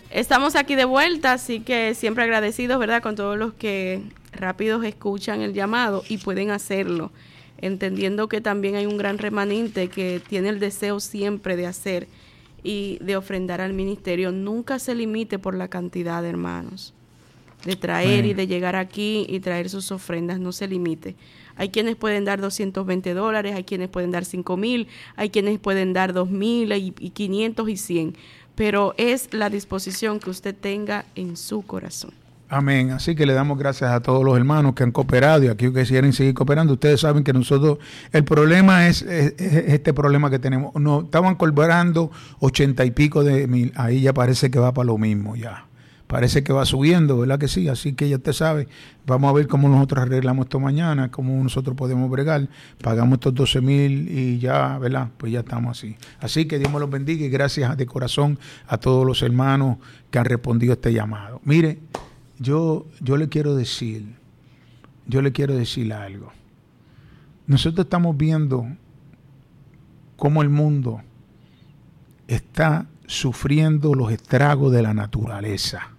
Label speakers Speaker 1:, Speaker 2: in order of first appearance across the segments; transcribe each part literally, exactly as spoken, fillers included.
Speaker 1: Estamos aquí de vuelta, así que siempre agradecidos, ¿verdad?, con todos los que rápidos escuchan el llamado y pueden hacerlo, entendiendo que también hay un gran remanente que tiene el deseo siempre de hacer y de ofrendar al ministerio. Nunca se limite por la cantidad, hermanos, de traer sí. y de llegar aquí y traer sus ofrendas, no se limite. Hay quienes pueden dar doscientos veinte dólares, hay quienes pueden dar cinco mil, hay quienes pueden dar dos mil y, y quinientos y cien, pero es la disposición que usted tenga en su corazón.
Speaker 2: Amén. Así que le damos gracias a todos los hermanos que han cooperado y a aquellos que quieren seguir cooperando. Ustedes saben que nosotros, el problema es, es, es este problema que tenemos. Nos estaban cobrando ochenta y pico de mil, ahí ya parece que va para lo mismo ya. Parece que va subiendo, ¿verdad que sí? Así que ya usted sabe, vamos a ver cómo nosotros arreglamos esto mañana, cómo nosotros podemos bregar, pagamos estos doce mil y ya, ¿verdad? Pues ya estamos así. Así que Dios me los bendiga y gracias de corazón a todos los hermanos que han respondido a este llamado. Mire, yo, yo le quiero decir, yo le quiero decir algo. Nosotros estamos viendo cómo el mundo está sufriendo los estragos de la naturaleza.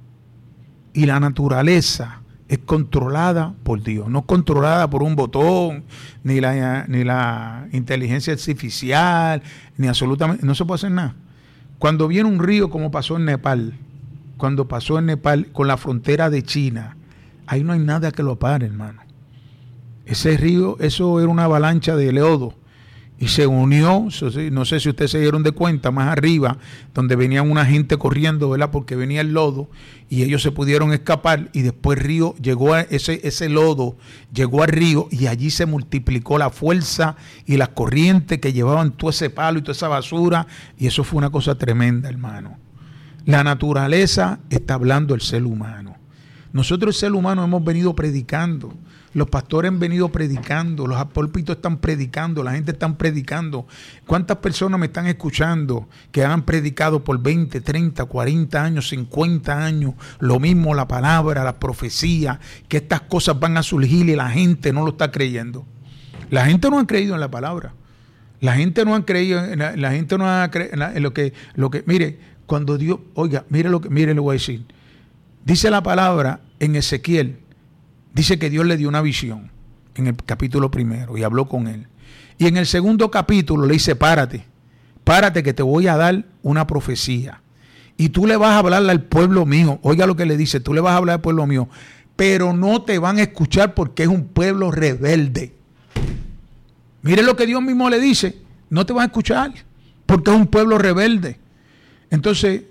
Speaker 2: Y la naturaleza es controlada por Dios, no controlada por un botón, ni la, ni la inteligencia artificial, ni absolutamente, no se puede hacer nada. Cuando viene un río como pasó en Nepal, cuando pasó en Nepal con la frontera de China, ahí no hay nada que lo pare, hermano. Ese río, eso era una avalancha de lodo. Y se unió, no sé si ustedes se dieron de cuenta, más arriba, donde venía una gente corriendo, ¿verdad? Porque venía el lodo y ellos se pudieron escapar y después el río llegó a ese, ese lodo, llegó al río y allí se multiplicó la fuerza y las corrientes que llevaban todo ese palo y toda esa basura y eso fue una cosa tremenda, hermano. La naturaleza está hablando el ser humano. Nosotros el ser humano hemos venido predicando. Los pastores han venido predicando, los púlpitos están predicando, la gente está predicando. ¿Cuántas personas me están escuchando que han predicado por veinte, treinta, cuarenta años, cincuenta años? Lo mismo la palabra, la profecía, que estas cosas van a surgir y la gente no lo está creyendo. La gente no ha creído en la palabra. La gente no ha creído, en la, la gente no ha creído en lo que, lo que, mire, cuando Dios, oiga, mire lo que, mire, le voy a decir. Dice la palabra en Ezequiel. Dice que Dios le dio una visión en el capítulo primero y habló con él. Y en el segundo capítulo le dice, párate, párate que te voy a dar una profecía. Y tú le vas a hablarle al pueblo mío. Oiga lo que le dice, tú le vas a hablar al pueblo mío. Pero no te van a escuchar porque es un pueblo rebelde. Mire lo que Dios mismo le dice, no te van a escuchar porque es un pueblo rebelde. Entonces,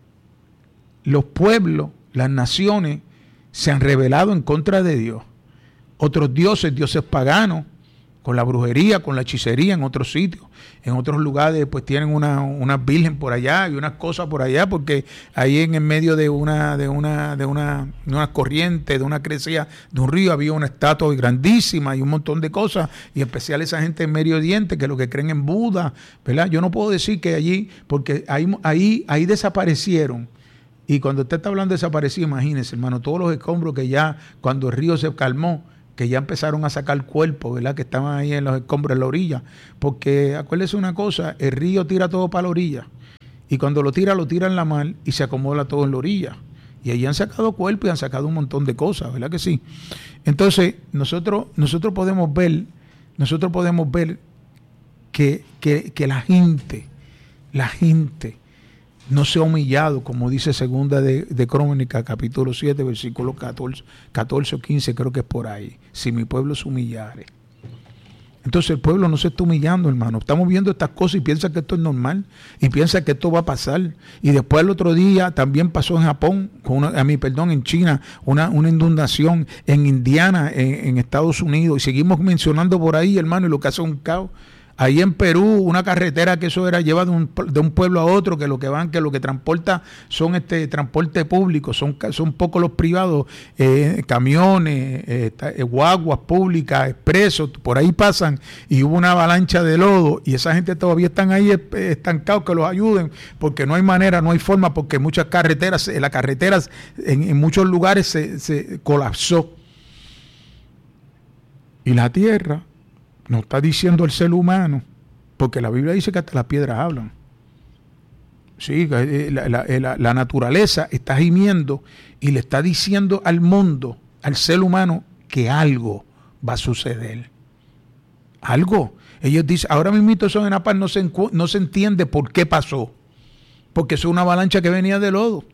Speaker 2: los pueblos, las naciones, se han rebelado en contra de Dios. Otros dioses, dioses paganos, con la brujería, con la hechicería en otros sitios. En otros lugares pues tienen una, una virgen por allá y unas cosas por allá, porque ahí en el medio de una, de una, de una, de una corriente, de una crecida de un río, había una estatua grandísima y un montón de cosas, y en especial esa gente en Medio Oriente, que lo que creen en Buda, ¿verdad? Yo no puedo decir que allí, porque ahí, ahí, ahí desaparecieron. Y cuando usted está hablando de desaparecido, imagínese, hermano, todos los escombros que ya, cuando el río se calmó, que ya empezaron a sacar cuerpos, ¿verdad? Que estaban ahí en los escombros en la orilla. Porque acuérdese una cosa, el río tira todo para la orilla. Y cuando lo tira, lo tira en la mar y se acomoda todo en la orilla. Y allí han sacado cuerpos y han sacado un montón de cosas, ¿verdad que sí? Entonces, nosotros, nosotros podemos ver, nosotros podemos ver que, que, que la gente, la gente, no se ha humillado, como dice segunda de, de Crónica, capítulo siete, versículo catorce, catorce o quince, creo que es por ahí. Si mi pueblo se humillare. Entonces el pueblo no se está humillando, hermano. Estamos viendo estas cosas y piensa que esto es normal. Y piensa que esto va a pasar. Y después el otro día también pasó en Japón, con una, a mí, perdón, en China, una, una inundación en Indiana, en, en Estados Unidos. Y seguimos mencionando por ahí, hermano, y lo que hace un caos. Ahí en Perú, una carretera que eso era lleva de un, de un pueblo a otro, que lo que van, que lo que transporta son este transporte público, son, son pocos los privados, eh, camiones, eh, eh, guaguas públicas, expresos, por ahí pasan, y hubo una avalancha de lodo, y esa gente todavía están ahí estancados, que los ayuden, porque no hay manera, no hay forma, porque muchas carreteras, las carreteras en, en muchos lugares se, se colapsó. Y la tierra nos está diciendo el ser humano, porque la Biblia dice que hasta las piedras hablan. Sí, la, la, la, la naturaleza está gimiendo y le está diciendo al mundo, al ser humano, que algo va a suceder. Algo. Ellos dicen, ahora mismo eso en Napal no se, no se entiende por qué pasó. Porque es una avalancha que venía de lodo.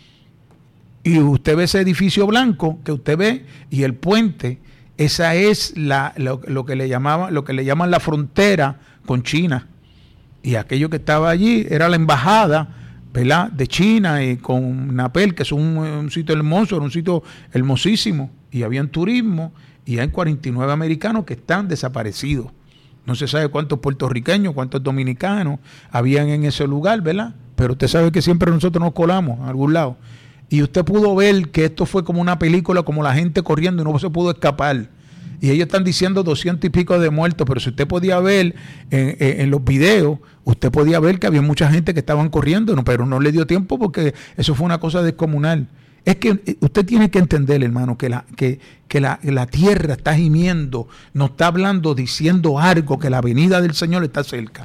Speaker 2: Y usted ve ese edificio blanco que usted ve y el puente, esa es la, lo, lo que le llamaban, lo que le llaman la frontera con China. Y aquello que estaba allí era la embajada, ¿verdad?, de China, y con Napel, que es un, un sitio hermoso, era un sitio hermosísimo, y había un turismo, y hay cuarenta y nueve americanos que están desaparecidos. No se sabe cuántos puertorriqueños, cuántos dominicanos habían en ese lugar, ¿verdad? Pero usted sabe que siempre nosotros nos colamos a algún lado. Y usted pudo ver que esto fue como una película, como la gente corriendo y no se pudo escapar. Y ellos están diciendo doscientos y pico de muertos, pero si usted podía ver en, en, en los videos, usted podía ver que había mucha gente que estaban corriendo, no, pero no le dio tiempo porque eso fue una cosa descomunal. Es que usted tiene que entender, hermano, que la, que, que la, la tierra está gimiendo, nos está hablando, diciendo algo, que la venida del Señor está cerca.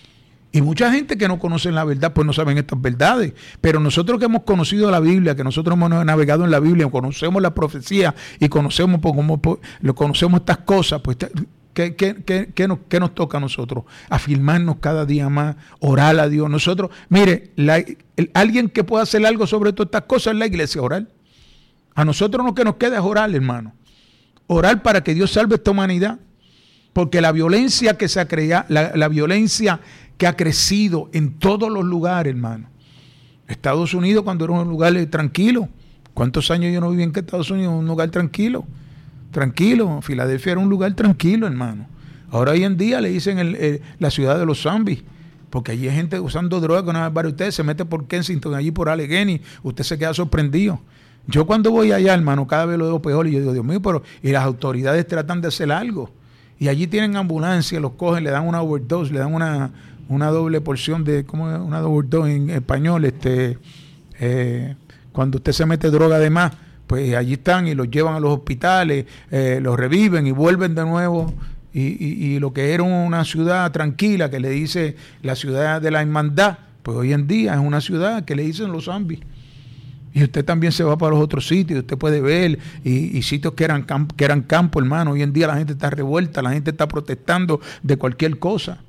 Speaker 2: Y mucha gente que no conoce la verdad, pues no saben estas verdades. Pero nosotros que hemos conocido la Biblia, que nosotros hemos navegado en la Biblia, conocemos la profecía y conocemos por cómo lo conocemos estas cosas, pues ¿qué, qué, qué, qué, nos, ¿qué nos toca a nosotros? Afirmarnos cada día más, orar a Dios. Nosotros, mire, la, el, alguien que pueda hacer algo sobre todas estas cosas es la iglesia, orar. A nosotros lo que nos queda es orar, hermano. Orar para que Dios salve esta humanidad. Porque la violencia que se ha creado, la, la violencia que ha crecido en todos los lugares, hermano. Estados Unidos, cuando era un lugar tranquilo. ¿Cuántos años yo no viví en Estados Unidos? Un lugar tranquilo. Tranquilo. Filadelfia era un lugar tranquilo, hermano. Ahora hoy en día le dicen el, el, la ciudad de los zombies. Porque allí hay gente usando drogas con una barbaridad. Usted se mete por Kensington, allí por Allegheny. Usted se queda sorprendido. Yo cuando voy allá, hermano, cada vez lo veo peor. Y yo digo, Dios mío, pero y las autoridades tratan de hacer algo. Y allí tienen ambulancia, los cogen, le dan una overdose, le dan una... una doble porción de, ¿cómo es? Una overdose en español, este, eh, cuando usted se mete droga de más, pues allí están y los llevan a los hospitales, eh, los reviven y vuelven de nuevo, y, y, y lo que era una ciudad tranquila, que le dice la ciudad de la hermandad, pues hoy en día es una ciudad que le dicen los zombies. Y usted también se va para los otros sitios, usted puede ver, y, y sitios que eran, camp, que eran campo, hermano, hoy en día la gente está revuelta, la gente está protestando de cualquier cosa.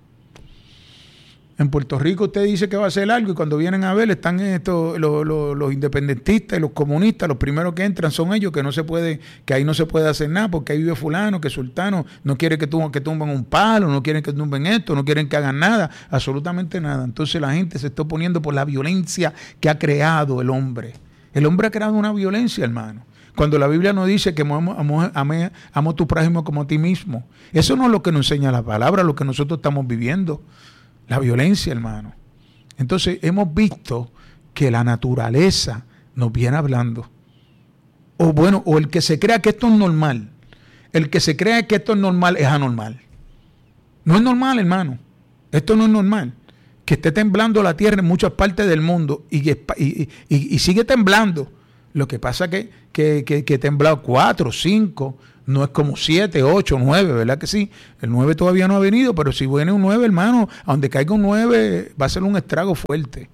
Speaker 2: En Puerto Rico usted dice que va a hacer algo y cuando vienen a ver están estos, los, los, los independentistas y los comunistas, los primeros que entran son ellos, que no se puede, que ahí no se puede hacer nada porque ahí vive fulano, que sultano no quiere que, tum, que tumben un palo, no quieren que tumben esto, no quieren que hagan nada, absolutamente nada. Entonces la gente se está oponiendo por la violencia que ha creado el hombre. El hombre ha creado una violencia, hermano. Cuando la Biblia nos dice que amo, amo, amo, amo a tu prójimo como a ti mismo, eso no es lo que nos enseña la palabra, lo que nosotros estamos viviendo. La violencia, hermano. Entonces hemos visto que la naturaleza nos viene hablando. O bueno, o el que se crea que esto es normal. El que se crea que esto es normal es anormal. No es normal, hermano. Esto no es normal. Que esté temblando la tierra en muchas partes del mundo y, y, y, y sigue temblando. Lo que pasa es que, que, que, que temblado cuatro, cinco... No es como siete, ocho, nueve, ¿verdad que sí? El nueve todavía no ha venido, pero si viene un nueve, hermano, a donde caiga un nueve va a ser un estrago fuerte.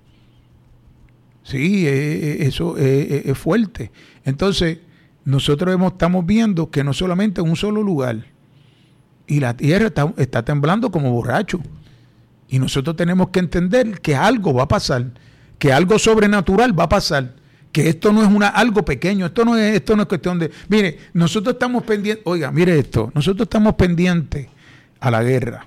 Speaker 2: Sí, eh, eso eh, es fuerte. Entonces, nosotros hemos, estamos viendo que no solamente en un solo lugar, y la tierra está, está temblando como borracho. Y nosotros tenemos que entender que algo va a pasar, que algo sobrenatural va a pasar. Que esto no es una algo pequeño, esto no es esto no es cuestión de... Mire, nosotros estamos pendientes, oiga, mire esto, nosotros estamos pendientes a la guerra.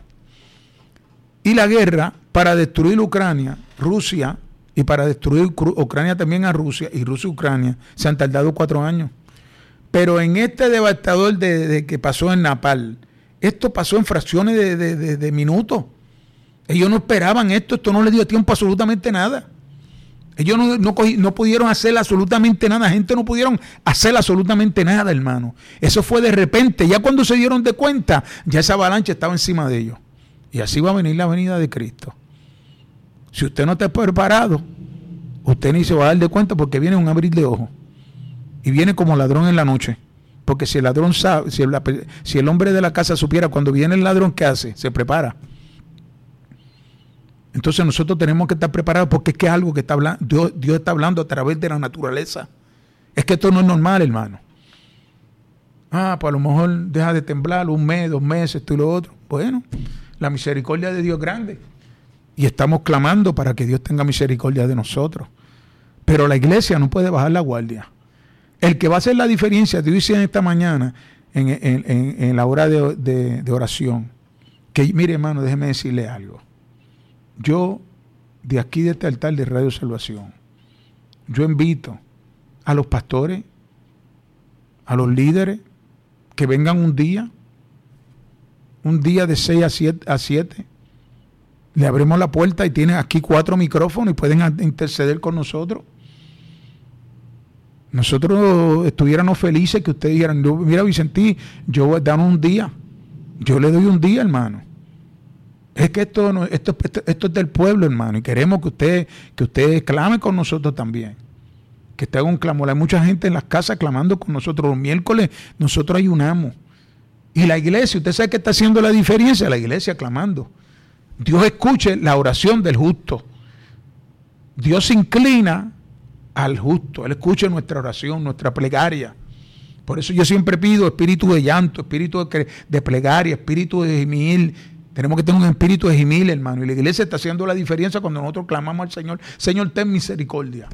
Speaker 2: Y la guerra, para destruir Ucrania, Rusia, y para destruir Ucrania también a Rusia, y Rusia y Ucrania, se han tardado cuatro años. Pero en este devastador de, de que pasó en Napal, esto pasó en fracciones de, de, de, de minutos. Ellos no esperaban esto, esto no les dio tiempo a absolutamente nada. Ellos no, no, no pudieron hacer absolutamente nada, gente no pudieron hacer absolutamente nada, hermano. Eso fue de repente, ya cuando se dieron de cuenta, ya esa avalancha estaba encima de ellos. Y así va a venir la venida de Cristo. Si usted no está preparado, usted ni se va a dar de cuenta porque viene un abrir de ojos. Y viene como ladrón en la noche. Porque si el ladrón sabe, si el, si el hombre de la casa supiera cuando viene el ladrón, ¿qué hace? Se prepara. Entonces nosotros tenemos que estar preparados porque es que es algo que está hablando, Dios, Dios está hablando a través de la naturaleza. Es que esto no es normal, hermano. Ah, pues a lo mejor deja de temblar un mes, dos meses, esto y lo otro. Bueno, la misericordia de Dios es grande. Y estamos clamando para que Dios tenga misericordia de nosotros. Pero la iglesia no puede bajar la guardia. El que va a hacer la diferencia, Dios dice en esta mañana, en, en, en, en la hora de, de, de oración, que mire hermano, déjeme decirle algo. Yo, de aquí de este altar de Radio Salvación, yo invito a los pastores, a los líderes, que vengan un día, un día de seis a siete, le abrimos la puerta y tienen aquí cuatro micrófonos y pueden interceder con nosotros. Nosotros estuviéramos felices que ustedes dijeran, mira Vicentí, yo voy a dar un día, yo le doy un día, hermano. Es que esto, no, esto, esto, esto es del pueblo, hermano, y queremos que usted, que usted clame con nosotros también. Que usted haga un clamor. Hay mucha gente en las casas clamando con nosotros. Los miércoles nosotros ayunamos. Y la iglesia, usted sabe que está haciendo la diferencia, la iglesia clamando. Dios escuche la oración del justo. Dios se inclina al justo. Él escucha nuestra oración, nuestra plegaria. Por eso yo siempre pido espíritu de llanto, espíritu de, de plegaria, espíritu de gemir. Tenemos que tener un espíritu de gemir, hermano. Y la iglesia está haciendo la diferencia cuando nosotros clamamos al Señor. Señor, ten misericordia.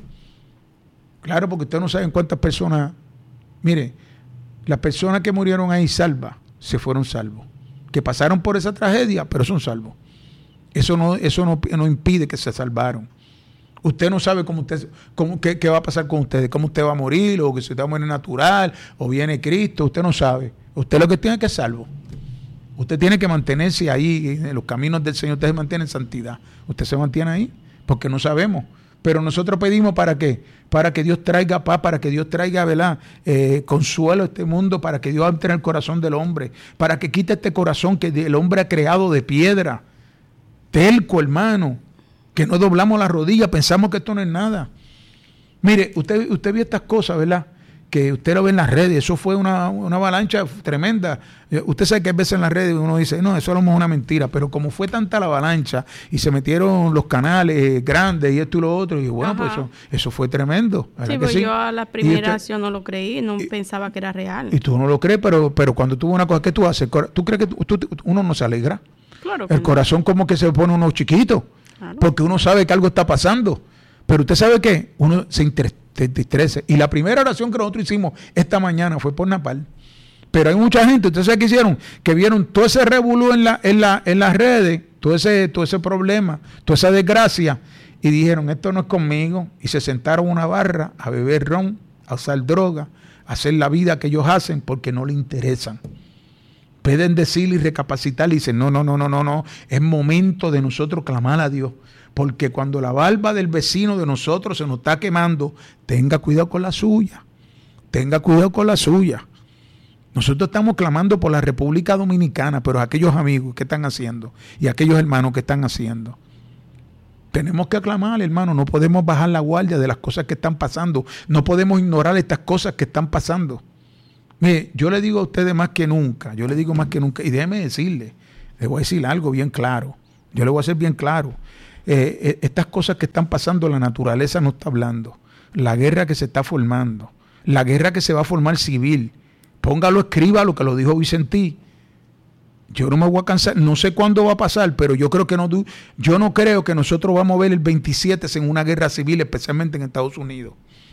Speaker 2: Claro, porque ustedes no saben cuántas personas. Mire, las personas que murieron ahí salvas, se fueron salvos. Que pasaron por esa tragedia, pero son salvos. Eso no, eso no, no impide que se salvaron. Usted no sabe cómo usted, cómo, qué, qué va a pasar con ustedes, cómo usted va a morir, o que si usted va a morir natural, o viene Cristo, usted no sabe. Usted lo que tiene que es salvo. Usted tiene que mantenerse ahí, en los caminos del Señor, usted se mantiene en santidad. Usted se mantiene ahí, porque no sabemos. Pero nosotros pedimos ¿para qué? Para que Dios traiga paz, para que Dios traiga, ¿verdad? Eh, consuelo a este mundo, para que Dios entre en el corazón del hombre, para que quite este corazón que el hombre ha creado de piedra, telco, hermano, que no doblamos la rodilla, pensamos que esto no es nada. Mire, usted, usted vio estas cosas, ¿verdad? Que usted lo ve en las redes, eso fue una, una avalancha tremenda. Usted sabe que a veces en las redes uno dice, no, eso a lo mejor es una mentira, pero como fue tanta la avalancha y se metieron los canales grandes y esto y lo otro, y bueno, Ajá. pues eso, eso fue tremendo.
Speaker 1: Sí, pues sí? yo a la primera usted, yo no lo creí, no y, pensaba que era real.
Speaker 2: Y tú no lo crees, pero, pero cuando tú ves una cosa, ¿qué tú haces? ¿Tú crees que tú, tú, uno no se alegra?
Speaker 1: Claro que
Speaker 2: El
Speaker 1: no.
Speaker 2: corazón como que se pone uno chiquito, claro. Porque uno sabe que algo está pasando. Pero usted sabe que uno se interesa. Y la primera oración que nosotros hicimos esta mañana fue por Napal. Pero hay mucha gente, ¿ustedes saben qué hicieron? Que vieron todo ese revolú en, la, en, la, en las redes, todo ese, todo ese problema, toda esa desgracia, y dijeron, esto no es conmigo, y se sentaron a una barra a beber ron, a usar droga, a hacer la vida que ellos hacen porque no les interesan. Pueden decir y recapacitar y dicen, no, no, no, no, no, no, es momento de nosotros clamar a Dios. Porque cuando la barba del vecino de nosotros se nos está quemando, tenga cuidado con la suya. Tenga cuidado con la suya. Nosotros estamos clamando por la República Dominicana, pero aquellos amigos que están haciendo y aquellos hermanos que están haciendo. Tenemos que aclamar, hermano. No podemos bajar la guardia de las cosas que están pasando. No podemos ignorar estas cosas que están pasando. Mire, yo le digo a ustedes más que nunca, yo le digo más que nunca, y déjeme decirle, le voy a decir algo bien claro. Yo le voy a hacer bien claro. Eh, estas cosas que están pasando, la naturaleza no está hablando. La guerra que se está formando, la guerra que se va a formar civil. Póngalo, escriba lo que lo dijo Vicentí. Yo no me voy a cansar, no sé cuándo va a pasar, pero yo creo que no, yo no creo que nosotros vamos a ver el veintisiete en una guerra civil, especialmente en Estados Unidos.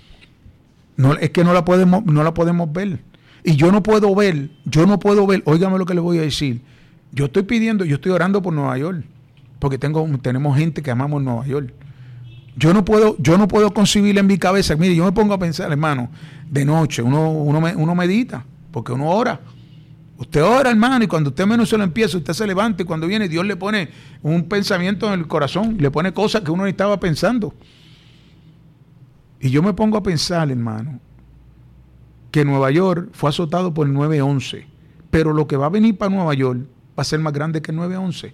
Speaker 2: No, es que no la podemos, no la podemos ver. Y yo no puedo ver, yo no puedo ver, óigame lo que le voy a decir. Yo estoy pidiendo, yo estoy orando por Nueva York. Porque tengo, tenemos gente que amamos Nueva York. Yo no puedo, yo no puedo concebir en mi cabeza. Mire, yo me pongo a pensar, hermano, de noche, uno, uno, uno medita, porque uno ora. Usted ora, hermano, y cuando usted menos se lo empieza, usted se levanta y cuando viene, Dios le pone un pensamiento en el corazón, le pone cosas que uno no estaba pensando. Y yo me pongo a pensar, hermano, que Nueva York fue azotado por el nueve once, pero lo que va a venir para Nueva York va a ser más grande que el nueve once.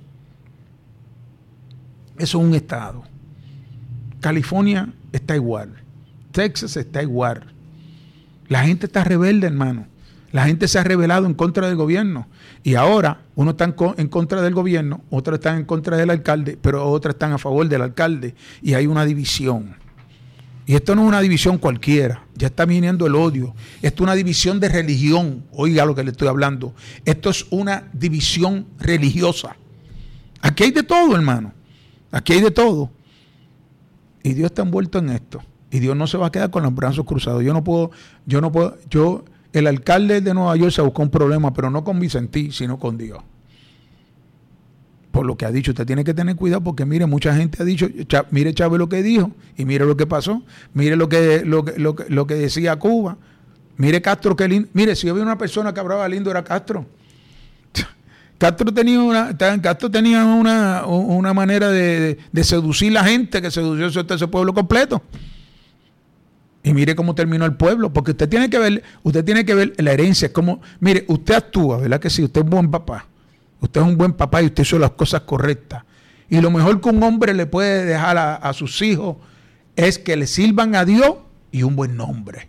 Speaker 2: Eso es un estado. California está igual. Texas está igual. La gente está rebelde, hermano. La gente se ha rebelado en contra del gobierno. Y ahora, Unos están en contra del gobierno, otros están en contra del alcalde, pero otros están a favor del alcalde. Y hay una división. Y esto no es una división cualquiera. Ya está viniendo el odio. Esto es una división de religión. Oiga lo que le estoy hablando. Esto es una división religiosa. Aquí hay de todo, hermano. Aquí hay de todo. Y Dios está envuelto en esto. Y Dios no se va a quedar con los brazos cruzados. Yo no puedo, yo no puedo, yo... El alcalde de Nueva York se buscó un problema, pero no con Vicentí, sino con Dios. Por lo que ha dicho, usted tiene que tener cuidado porque mire, mucha gente ha dicho, mire Chávez lo que dijo y mire lo que pasó, mire lo que, lo que, lo que, lo que decía Cuba, mire Castro, que lindo. Mire, si había una persona que hablaba lindo era Castro. Castro tenía una, Castro tenía una, una manera de, de, de seducir a la gente que sedució a ese pueblo completo. Y mire cómo terminó el pueblo, porque usted tiene que ver, usted tiene que ver la herencia, es como, mire, usted actúa, ¿verdad que sí? Usted es un buen papá, usted es un buen papá y usted hizo las cosas correctas. Y lo mejor que un hombre le puede dejar a, a sus hijos es que le sirvan a Dios y un buen nombre.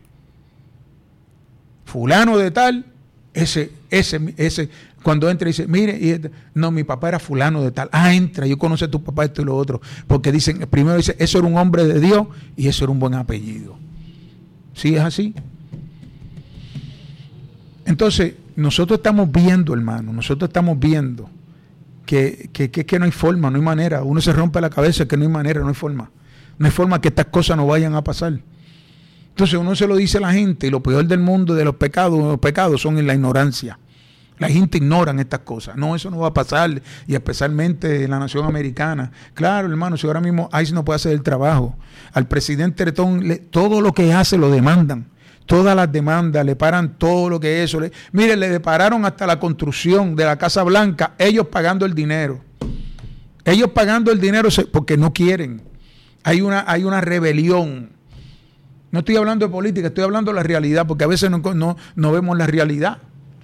Speaker 2: Fulano de tal, ese, ese, ese, cuando entra y dice, mire, y, no, mi papá era fulano de tal, ah, entra, yo conozco a tu papá esto y lo otro, porque dicen, primero dice, eso era un hombre de Dios y eso era un buen apellido. Sí, es así. Entonces, nosotros estamos viendo, hermano, nosotros estamos viendo que, que, que, que no hay forma, no hay manera. Uno se rompe la cabeza que no hay manera, no hay forma. No hay forma que estas cosas no vayan a pasar. Entonces uno se lo dice a la gente y lo peor del mundo de los pecados, los pecados son en la ignorancia. La gente ignora estas cosas. No, eso no va a pasar. Y especialmente en la nación americana. Claro, hermano, si ahora mismo ICE no puede hacer el trabajo. Al presidente Letón, le, todo lo que hace lo demandan. Todas las demandas, le paran todo lo que es eso. Le, mire, le pararon hasta la construcción de la Casa Blanca, ellos pagando el dinero. Ellos pagando el dinero porque no quieren. Hay una, hay una rebelión. No estoy hablando de política, estoy hablando de la realidad, porque a veces no, no, no vemos la realidad.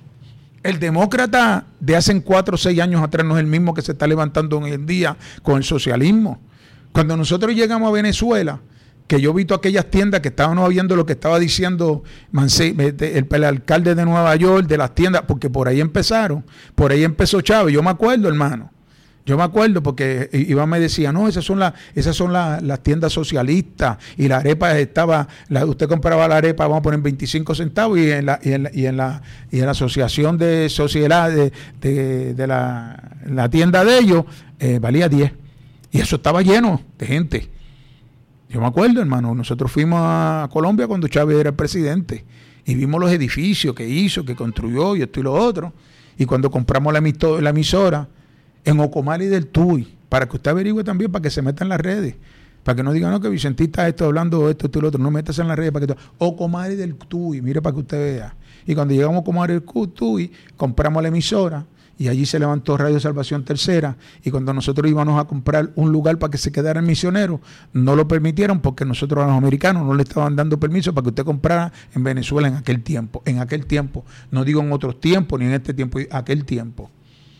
Speaker 2: El demócrata de hace cuatro o seis años atrás no es el mismo que se está levantando hoy en día con el socialismo. Cuando nosotros llegamos a Venezuela, que yo vi todas aquellas tiendas que estaban viendo lo que estaba diciendo Mancé, el, el alcalde de Nueva York, de las tiendas, porque por ahí empezaron, por ahí empezó Chávez, yo me acuerdo, hermano. Yo me acuerdo porque Iván me decía, no, esas son las esas son la, las tiendas socialistas y la arepa estaba, la, usted compraba la arepa, vamos a poner veinticinco centavos y en la y en la, y en la, y en la asociación de sociedad de, de, de la, la tienda de ellos eh, valía diez. Y eso estaba lleno de gente. Yo me acuerdo, hermano, nosotros fuimos a Colombia cuando Chávez era el presidente y vimos los edificios que hizo, que construyó y esto y lo otro. Y cuando compramos la, la emisora en Ocomari del Tuy, para que usted averigüe también, para que se meta en las redes, para que no digan, no, que Vicentita está hablando esto, esto y lo otro, no metas en las redes, para que Ocomari del Tuy, mire para que usted vea. Y cuando llegamos a Ocomari del Tuy, compramos la emisora, y allí se levantó Radio Salvación Tercera, y cuando nosotros íbamos a comprar un lugar para que se quedara el misionero, no lo permitieron porque nosotros a los americanos no le estaban dando permiso para que usted comprara en Venezuela en aquel tiempo, en aquel tiempo, no digo en otros tiempos, ni en este tiempo, aquel tiempo.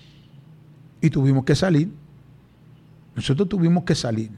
Speaker 2: Y tuvimos que salir. Nosotros tuvimos que salir.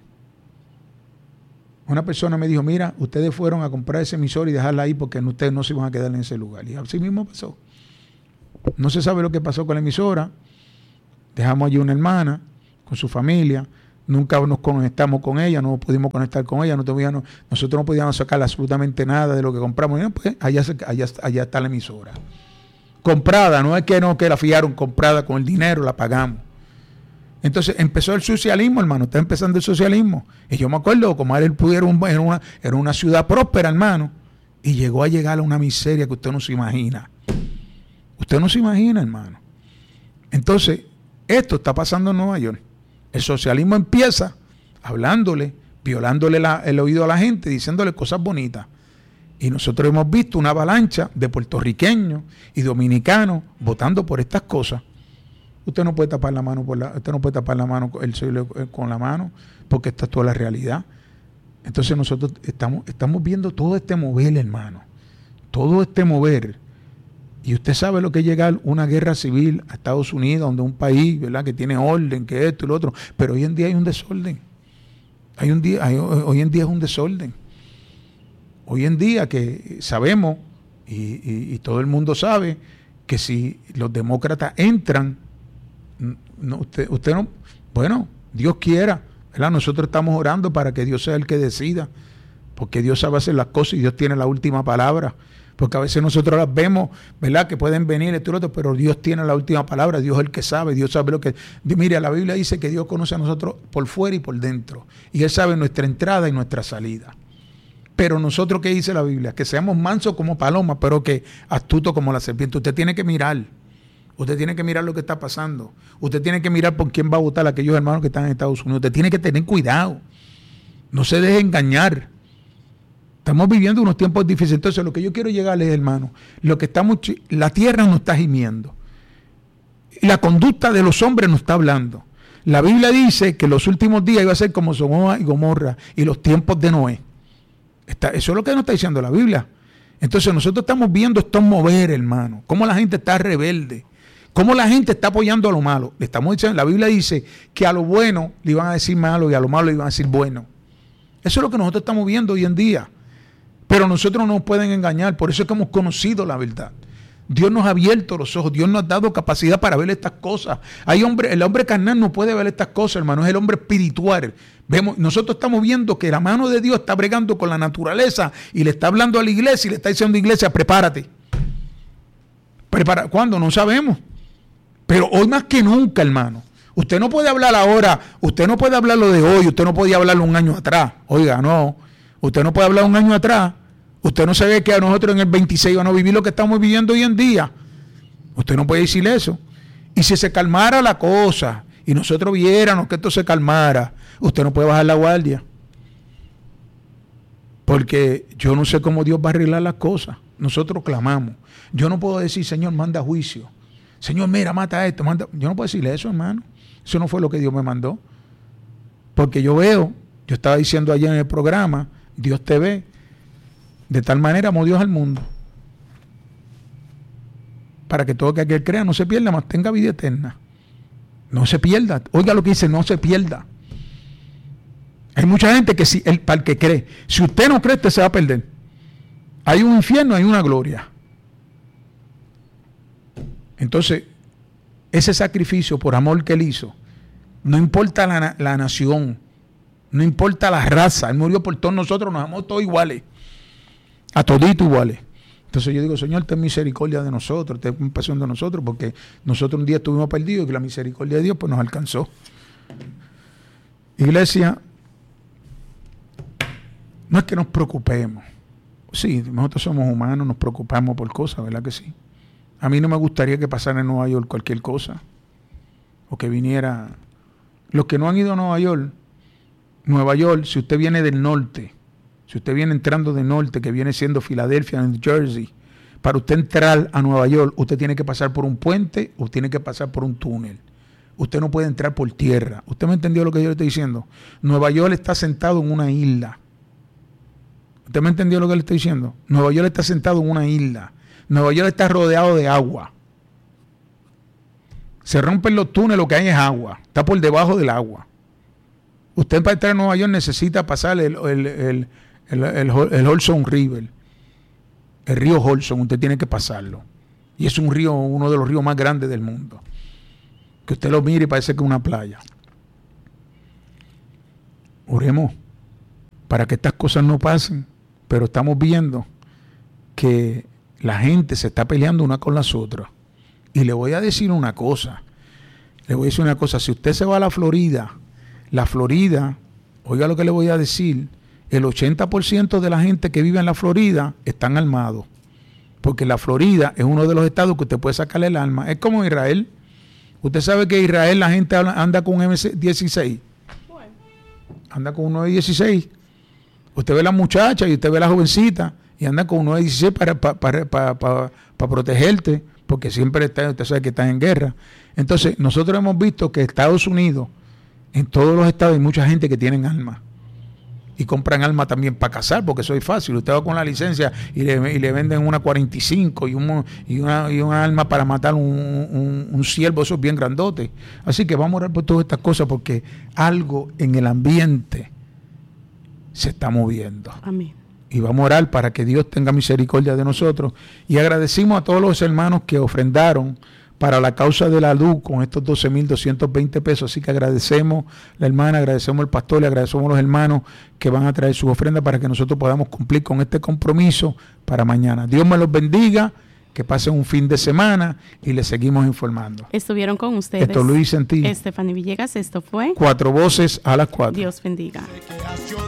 Speaker 2: Una persona me dijo, mira, ustedes fueron a comprar ese emisor y dejarla ahí porque ustedes no se iban a quedar en ese lugar. Y así mismo pasó. No se sabe lo que pasó con la emisora. Dejamos allí una hermana con su familia. Nunca nos conectamos con ella, no pudimos conectar con ella. No teníamos, nosotros no podíamos sacar absolutamente nada de lo que compramos. Y pues allá, allá, allá está la emisora. Comprada, no es que no que la fiaron, comprada con el dinero, la pagamos. Entonces empezó el socialismo, hermano, está empezando el socialismo. Y yo me acuerdo, como él pudiera, era una, era una ciudad próspera, hermano, y llegó a llegar a una miseria que usted no se imagina. Usted no se imagina, hermano. Entonces, esto está pasando en Nueva York. El socialismo empieza hablándole, violándole la, el oído a la gente, diciéndole cosas bonitas. Y nosotros hemos visto una avalancha de puertorriqueños y dominicanos votando por estas cosas. Usted no puede tapar la mano por la, usted no puede tapar la mano el cielo con la mano, porque esta es toda la realidad. Entonces nosotros estamos, estamos viendo todo este mover, hermano. Todo este mover. Y usted sabe lo que es llegar una guerra civil a Estados Unidos, donde un país, ¿verdad?, que tiene orden, que esto y lo otro. Pero hoy en día hay un desorden. Hay un día, hay, hoy en día es un desorden. Hoy en día que sabemos, y, y, y todo el mundo sabe, que si los demócratas entran no, usted, usted no, bueno, Dios quiera, ¿verdad? Nosotros estamos orando para que Dios sea el que decida, porque Dios sabe hacer las cosas y Dios tiene la última palabra. Porque a veces nosotros las vemos, ¿verdad? Que pueden venir esto y lo otro, pero Dios tiene la última palabra, Dios es el que sabe, Dios sabe lo que... Mire, la Biblia dice que Dios conoce a nosotros por fuera y por dentro, y Él sabe nuestra entrada y nuestra salida. Pero nosotros, ¿qué dice la Biblia? Que seamos mansos como palomas, pero que astutos como la serpiente. Usted tiene que mirar, usted tiene que mirar lo que está pasando, usted tiene que mirar por quién va a votar a aquellos hermanos que están en Estados Unidos, usted tiene que tener cuidado, no se deje engañar. Estamos viviendo unos tiempos difíciles. Entonces, lo que yo quiero llegarles, hermano, lo que estamos, la tierra nos está gimiendo. La conducta de los hombres nos está hablando. La Biblia dice que los últimos días iba a ser como Sodoma y Gomorra y los tiempos de Noé. Está, eso es lo que nos está diciendo la Biblia. Entonces, nosotros estamos viendo esto mover, hermano. Cómo la gente está rebelde. Cómo la gente está apoyando a lo malo. Le estamos diciendo, la Biblia dice que a lo bueno le iban a decir malo y a lo malo le iban a decir bueno. Eso es lo que nosotros estamos viendo hoy en día. Pero nosotros no nos pueden engañar, por eso es que hemos conocido la verdad. Dios nos ha abierto los ojos, Dios nos ha dado capacidad para ver estas cosas. Hay hombre, el hombre carnal no puede ver estas cosas, hermano, es el hombre espiritual. Vemos, nosotros estamos viendo que la mano de Dios está bregando con la naturaleza y le está hablando a la iglesia y le está diciendo a la iglesia, prepárate. Prepara, ¿cuándo? No sabemos. Pero hoy más que nunca, hermano. Usted no puede hablar ahora, usted no puede hablar lo de hoy, usted no podía hablarlo un año atrás. Oiga, no, usted no puede hablar un año atrás. Usted no sabe que a nosotros en el veintiséis van a vivir lo que estamos viviendo hoy en día. Usted no puede decir eso. Y si se calmara la cosa y nosotros viéramos que esto se calmara, usted no puede bajar la guardia. Porque yo no sé cómo Dios va a arreglar las cosas. Nosotros clamamos. Yo no puedo decir, Señor, manda juicio. Señor, mira, mata esto. Manda... Yo no puedo decirle eso, hermano. Eso no fue lo que Dios me mandó. Porque yo veo, yo estaba diciendo ayer en el programa, Dios te ve. De tal manera amó Dios al mundo, para que todo aquel que crea no se pierda, mas tenga vida eterna. No se pierda. Oiga lo que dice, no se pierda. Hay mucha gente que si, el, para el que cree, si usted no cree, usted se va a perder. Hay un infierno, hay una gloria. Entonces, ese sacrificio por amor que él hizo, no importa la, la nación, no importa la raza, él murió por todos nosotros, nos amó todos iguales. A todito iguales. Entonces yo digo, Señor, ten misericordia de nosotros, ten compasión de nosotros, porque nosotros un día estuvimos perdidos y que la misericordia de Dios pues nos alcanzó. Iglesia, no es que nos preocupemos. Sí, nosotros somos humanos, nos preocupamos por cosas, ¿verdad que sí? A mí no me gustaría que pasara en Nueva York cualquier cosa, o que viniera... Los que no han ido a Nueva York, Nueva York, si usted viene del norte, si usted viene entrando de norte, que viene siendo Filadelfia, New Jersey, para usted entrar a Nueva York, usted tiene que pasar por un puente o tiene que pasar por un túnel. Usted no puede entrar por tierra. ¿Usted me entendió lo que yo le estoy diciendo? Nueva York está sentado en una isla. ¿Usted me entendió lo que le estoy diciendo? Nueva York está sentado en una isla. Nueva York está rodeado de agua. Se rompen los túneles, lo que hay es agua. Está por debajo del agua. Usted para entrar a Nueva York necesita pasar el... el, el El, el, el Hudson River, el río Hudson, usted tiene que pasarlo. Y es un río, uno de los ríos más grandes del mundo. Que usted lo mire y parece que es una playa. Oremos para que estas cosas no pasen, pero estamos viendo que la gente se está peleando una con las otras. Y le voy a decir una cosa, le voy a decir una cosa, si usted se va a la Florida, la Florida, oiga lo que le voy a decir, el ochenta por ciento de la gente que vive en la Florida están armados. Porque la Florida es uno de los estados que usted puede sacarle el arma. Es como Israel. Usted sabe que Israel la gente anda con un eme dieciséis. Bueno. Anda con un nueve dieciséis. Usted ve a la muchacha y usted ve a la jovencita y anda con un nueve dieciséis para, para, para, para, para, para protegerte. Porque siempre está, usted sabe que están en guerra. Entonces, nosotros hemos visto que Estados Unidos, en todos los estados hay mucha gente que tienen armas. Y compran armas también para cazar, porque eso es fácil. Usted va con la licencia y le, y le venden una cuarenta y cinco y, un, y, una, y una arma para matar un, un, un ciervo, eso es bien grandote. Así que vamos a orar por todas estas cosas, porque algo en el ambiente se está moviendo.
Speaker 1: Amén.
Speaker 2: Y vamos a orar para que Dios tenga misericordia de nosotros. Y agradecimos a todos los hermanos que ofrendaron para la causa de la luz con estos doce mil doscientos veinte pesos. Así que agradecemos la hermana, agradecemos al pastor, le agradecemos a los hermanos que van a traer sus ofrendas para que nosotros podamos cumplir con este compromiso para mañana. Dios me los bendiga, que pasen un fin de semana y les seguimos informando.
Speaker 1: Estuvieron con ustedes
Speaker 2: Esto Luis Sentí,
Speaker 1: Stephanie Villegas, esto fue
Speaker 2: Cuatro Voces a las Cuatro.
Speaker 1: Dios bendiga.